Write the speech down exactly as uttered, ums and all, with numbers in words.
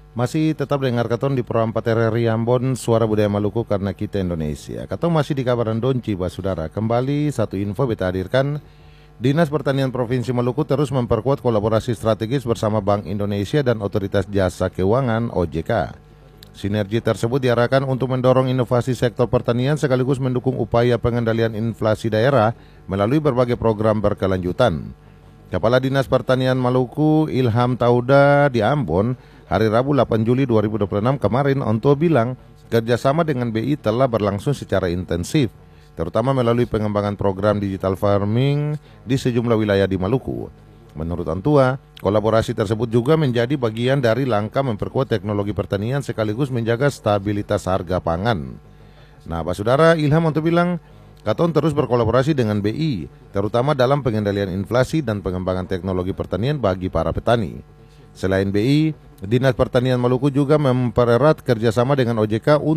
Masih tetap dengar katon di Pro empat R R I Ambon, Suara Budaya Maluku karena kita Indonesia. Katong masih di kabaran Donci, Pak Saudara. Kembali satu info beta hadirkan. Dinas Pertanian Provinsi Maluku terus memperkuat kolaborasi strategis bersama Bank Indonesia dan Otoritas Jasa Keuangan O J K. Sinergi tersebut diarahkan untuk mendorong inovasi sektor pertanian sekaligus mendukung upaya pengendalian inflasi daerah melalui berbagai program berkelanjutan. Kepala Dinas Pertanian Maluku Ilham Tauda di Ambon hari Rabu delapan Juli dua ribu dua puluh enam kemarin Onto bilang kerjasama dengan B I telah berlangsung secara intensif, terutama melalui pengembangan program digital farming di sejumlah wilayah di Maluku. Menurut Antua, kolaborasi tersebut juga menjadi bagian dari langkah memperkuat teknologi pertanian sekaligus menjaga stabilitas harga pangan. Nah, Pak Saudara, Ilham Onto bilang, Katon terus berkolaborasi dengan B I, terutama dalam pengendalian inflasi dan pengembangan teknologi pertanian bagi para petani. Selain B I, Dinas Pertanian Maluku juga mempererat kerjasama dengan O J K untuk